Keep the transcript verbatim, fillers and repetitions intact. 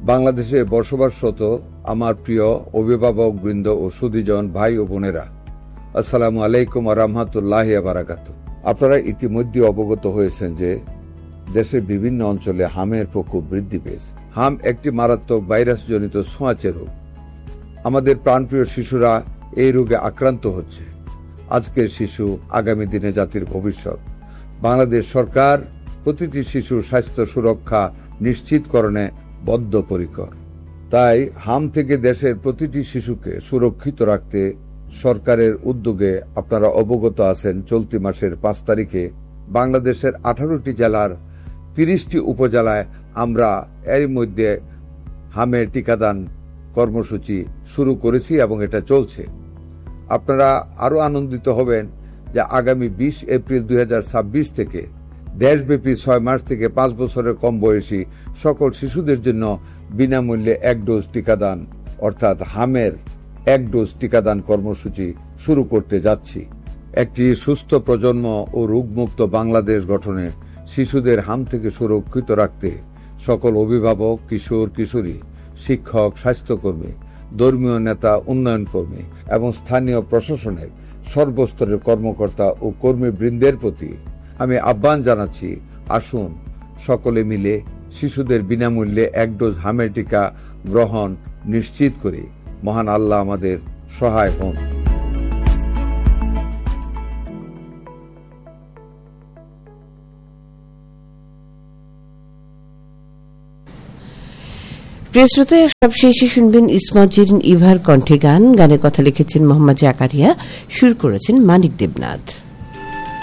বাংলাদেশে বসবাসরত আমার প্রিয় অভিভাবক বৃন্দ ও সুধীজন ভাই ও বোনেরা, আসসালামু আলাইকুম ওয়া রাহমাতুল্লাহি ওয়া বারাকাতুহু। আপনারা ইতিমধ্যে অবগত হয়েছেন যে দেশের বিভিন্ন অঞ্চলে হামের প্রকোপ বৃদ্ধি পেয়েছে। হাম একটি মারাত্মক ভাইরাসজনিত ছোঁয়াচে রোগ। আমাদের প্রাণপ্রিয় শিশুরা এই রোগে আক্রান্ত হচ্ছে। আজকের শিশু আগামী দিনে জাতির ভবিষ্যৎ। বাংলাদেশ সরকার প্রতিটি শিশুর স্বাস্থ্য সুরক্ষা নিশ্চিতকরণে বদ্ধপরিকর। তাই হাম থেকে দেশের প্রতিটি শিশুকে সুরক্ষিত রাখতে সরকারের উদ্যোগে আপনারা অবগত আছেন। চলতি মাসের পাঁচ তারিখে বাংলাদেশের আঠারোটি জেলার তিরিশটি উপজেলায় আমরা এর মধ্যে হামের টিকাদান কর্মসূচি শুরু করেছি এবং এটা চলছে। আপনারা আরো আনন্দিত হবেন যে আগামী বিশ এপ্রিল দুই হাজার ছাব্বিশ থেকে দেশব্যাপী ছয় মাস থেকে পাঁচ বছরের কম বয়সী সকল শিশুদের জন্য বিনামূল্যে এক ডোজ টিকাদান অর্থাৎ হামের এক ডোজ টিকাদান কর্মসূচি শুরু করতে যাচ্ছি। একটি সুস্থ প্রজন্ম ও রোগমুক্ত বাংলাদেশ গঠনে শিশুদের হাম থেকে সুরক্ষিত রাখতে সকল অভিভাবক, কিশোর কিশোরী, শিক্ষক, স্বাস্থ্যকর্মী, ধর্মীয় নেতা, উন্নয়ন কর্মী এবং স্থানীয় প্রশাসনের সর্বস্তরের কর্মকর্তা ও কর্মীবৃন্দের প্রতি আমি আহ্বান জানাচ্ছি, আসুন সকলে মিলে শিশুদের বিনামূল্যে এক ডোজ হামের টিকা গ্রহণ নিশ্চিত করি। মহান আল্লাহ আমাদের সহায় হন। প্রিয় শ্রোতা, সবশেষে শুনবেন ইসমত জেরিন ইভার কণ্ঠে গান। গানের কথা লিখেছেন মোহাম্মদ জাকারিয়া, সুর করেছেন মানিক দেবনাথ।